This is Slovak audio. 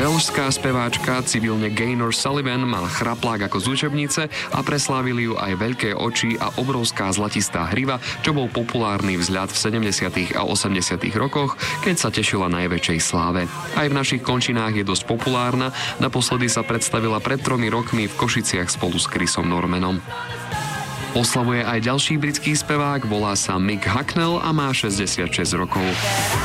Velšská speváčka, civilne Gaynor Sullivan, mal chraplák ako z učebnice a preslávili ju aj veľké oči a obrovská zlatistá hriva, čo bol populárny vzhľad v 70. a 80. rokoch, keď sa tešila najväčšej sláve. Aj v našich končinách je dosť populárna, naposledy sa predstavila pred 3 rokmi v Košiciach spolu s Chrisom Normanom. Oslavuje aj ďalší britský spevák, volá sa Mick Hucknall a má 66 rokov.